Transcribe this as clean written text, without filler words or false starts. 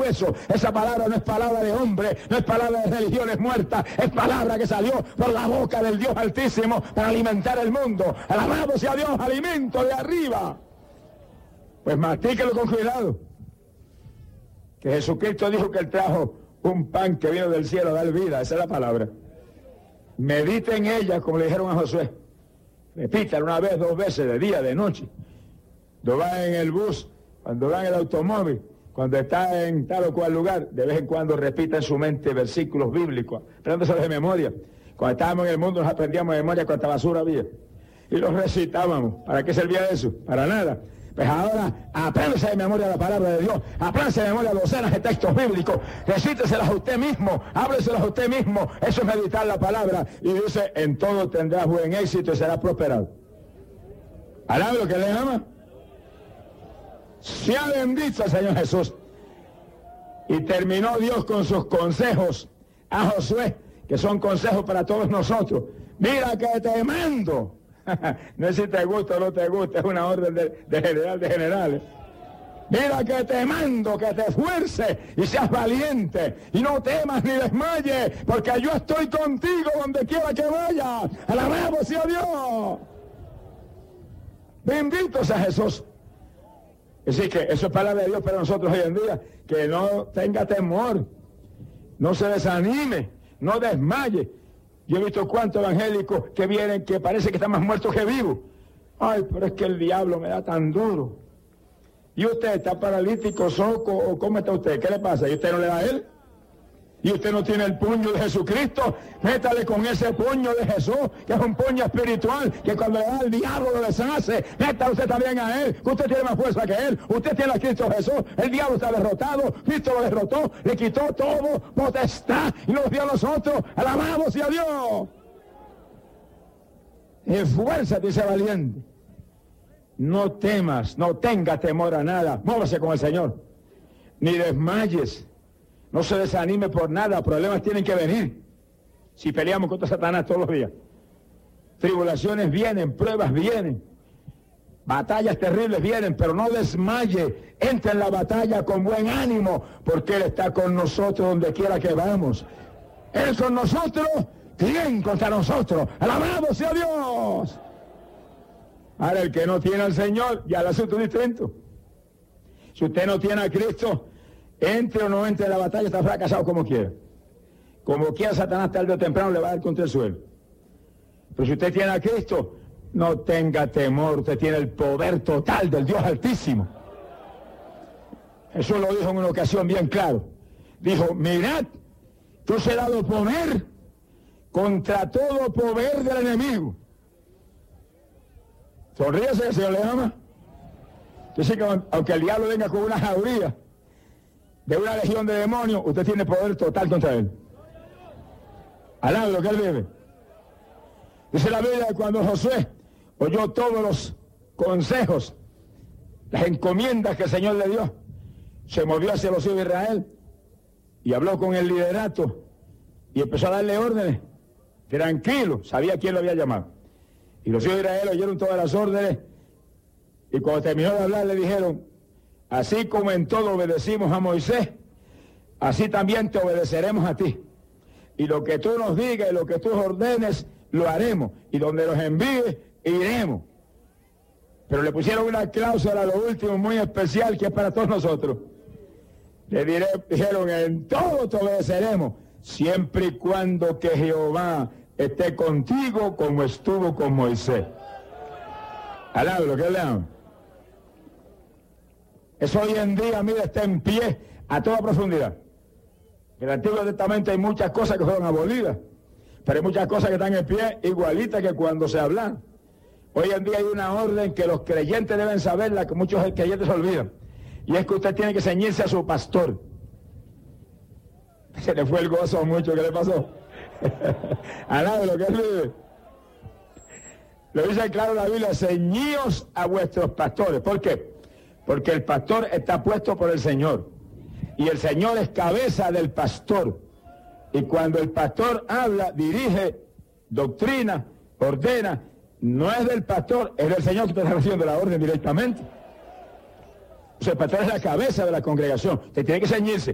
huesos. Esa palabra no es palabra de hombre, no es palabra de religiones muertas, es palabra que salió por la boca del Dios Altísimo para alimentar el mundo. Alabado sea Dios, alimento de arriba. Pues mastíquelo con cuidado. Que Jesucristo dijo que Él trajo un pan que vino del cielo a dar vida, esa es la palabra. Medite en ella, como le dijeron a Josué. Repítalo una vez, 2 veces, de día, de noche. Cuando va en el bus, cuando va en el automóvil, cuando está en tal o cual lugar, de vez en cuando repita en su mente versículos bíblicos, aprendiéndoselos de memoria. Cuando estábamos en el mundo nos aprendíamos de memoria cuánta basura había. Y los recitábamos. ¿Para qué servía eso? Para nada. Pues ahora, apréndase de memoria la palabra de Dios, apréndase de memoria docenas de textos bíblicos, recíteselas a usted mismo, hábleselas a usted mismo, eso es meditar la palabra, y dice, en todo tendrás buen éxito y serás prosperado. ¿Alabe lo que le ama? Sea bendito el Señor Jesús. Y terminó Dios con sus consejos a Josué, que son consejos para todos nosotros. Mira que te mando. No es si te gusta o no te gusta, es una orden de general de generales. Mira que te mando, que te esfuerces y seas valiente y no temas ni desmayes, porque yo estoy contigo donde quiera que vayas. Alabado sea Dios. Bendito sea Jesús. Así que eso es palabra de Dios para nosotros hoy en día, que no tenga temor, no se desanime, no desmaye. Yo he visto cuántos evangélicos que vienen que parece que están más muertos que vivos. Ay, pero es que el diablo me da tan duro. ¿Y usted está paralítico, soco, o cómo está usted? ¿Qué le pasa? ¿Y usted no le da a él? ¿Y usted no tiene el puño de Jesucristo? Métale con ese puño de Jesús, que es un puño espiritual, que cuando le da al diablo lo deshace. Métale usted también a él, que usted tiene más fuerza que él. Usted tiene a Cristo Jesús, el diablo está derrotado, Cristo lo derrotó, le quitó todo potestad y nos dio a nosotros. Alabado sea Dios. Esfuérzate y sé valiente. No temas, no tengas temor a nada. Móvase con el Señor. Ni desmayes. No se desanime por nada, problemas tienen que venir. Si peleamos contra Satanás todos los días. Tribulaciones vienen, pruebas vienen. Batallas terribles vienen, pero no desmaye. Entra en la batalla con buen ánimo, porque Él está con nosotros donde quiera que vamos. Él con nosotros, ¿quién contra nosotros? ¡Alabado sea Dios! Ahora, el que no tiene al Señor, ya el asunto es distinto. Si usted no tiene a Cristo, entre o no entre en la batalla, está fracasado como quiera. Como quiera, Satanás tarde o temprano le va a dar contra el suelo. Pero si usted tiene a Cristo, no tenga temor, usted tiene el poder total del Dios Altísimo. Jesús lo dijo en una ocasión bien claro. Dijo, mirad, yo os he dado poder contra todo poder del enemigo. Sonríese, que el Señor le ama. Dice que aunque el diablo venga con una jauría de una legión de demonios, usted tiene poder total contra él. Alaba lo que él vive. Dice la Biblia que cuando Josué oyó todos los consejos, las encomiendas que el Señor le dio, se movió hacia los hijos de Israel y habló con el liderato y empezó a darle órdenes. Tranquilo, sabía quién lo había llamado. Y los hijos de Israel oyeron todas las órdenes y cuando terminó de hablar le dijeron, así como en todo obedecimos a Moisés, así también te obedeceremos a ti. Y lo que tú nos digas y lo que tú ordenes, lo haremos. Y donde los envíes, iremos. Pero le pusieron una cláusula a lo último muy especial que es para todos nosotros. Dijeron, en todo te obedeceremos, siempre y cuando que Jehová esté contigo como estuvo con Moisés. Alaba lo que le amo. Eso hoy en día, mira, está en pie a toda profundidad. En el Antiguo Testamento hay muchas cosas que fueron abolidas, pero hay muchas cosas que están en pie igualitas que cuando se hablan. Hoy en día hay una orden que los creyentes deben saber, la que muchos creyentes olvidan, y es que usted tiene que ceñirse a su pastor. Se le fue el gozo mucho, ¿qué le pasó? Alaba lo que él vive. Lo dice claro la Biblia, ceñíos a vuestros pastores. ¿Por qué? Porque el pastor está puesto por el Señor. Y el Señor es cabeza del pastor. Y cuando el pastor habla, dirige, doctrina, ordena, no es del pastor, es del Señor que está recibiendo la orden directamente. O sea, el pastor es la cabeza de la congregación. Usted tiene que ceñirse.